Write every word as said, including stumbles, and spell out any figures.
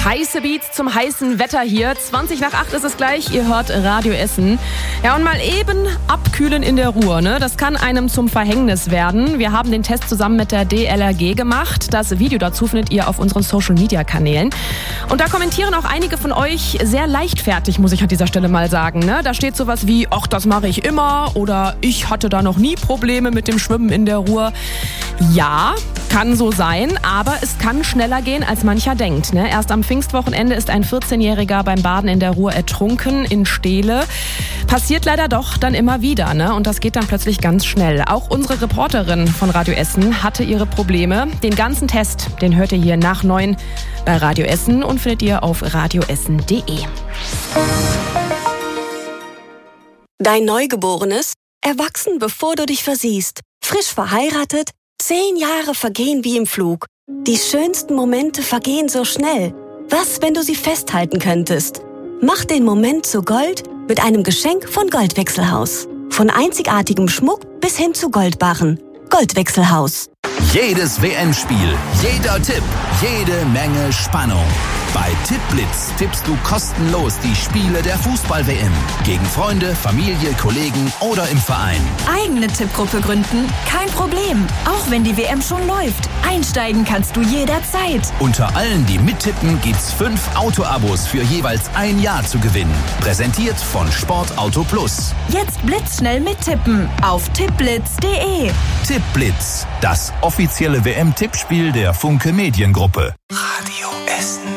Heiße Beats zum heißen Wetter hier. zwanzig nach acht ist es gleich. Ihr hört Radio Essen. Ja, und mal eben abkühlen in der Ruhr, ne? Das kann einem zum Verhängnis werden. Wir haben den Test zusammen mit der D L R G gemacht. Das Video dazu findet ihr auf unseren Social-Media-Kanälen. Und da kommentieren auch einige von euch sehr leichtfertig, muss ich an dieser Stelle mal sagen, ne? Da steht sowas wie, ach, das mache ich immer, oder ich hatte da noch nie Probleme mit dem Schwimmen in der Ruhr. Ja, kann so sein, aber es kann schneller gehen, als mancher denkt, ne? Erst am Pfingstwochenende ist ein vierzehnjähriger beim Baden in der Ruhr ertrunken in Steele. Passiert leider doch dann immer wieder, ne? Und das geht dann plötzlich ganz schnell. Auch unsere Reporterin von Radio Essen hatte ihre Probleme. Den ganzen Test, den hört ihr hier nach neun bei Radio Essen und findet ihr auf radioessen punkt de. Dein Neugeborenes? Erwachsen, bevor du dich versiehst. Frisch verheiratet? Zehn Jahre vergehen wie im Flug. Die schönsten Momente vergehen so schnell. Was, wenn du sie festhalten könntest? Mach den Moment zu Gold mit einem Geschenk von Goldwechselhaus. Von einzigartigem Schmuck bis hin zu Goldbarren. Goldwechselhaus. Jedes W M-Spiel, jeder Tipp, jede Menge Spannung. Bei Tippblitz tippst du kostenlos die Spiele der Fußball-W M. Gegen Freunde, Familie, Kollegen oder im Verein. Eigene Tippgruppe gründen? Kein Problem. Auch wenn die W M schon läuft. Einsteigen kannst du jederzeit. Unter allen, die mittippen, gibt's fünf Auto-Abos für jeweils ein Jahr zu gewinnen. Präsentiert von Sportauto Plus. Jetzt blitzschnell mittippen auf tippblitz punkt de. Tippblitz, das offizielle W M-Tippspiel der Funke Mediengruppe. Radio Essen.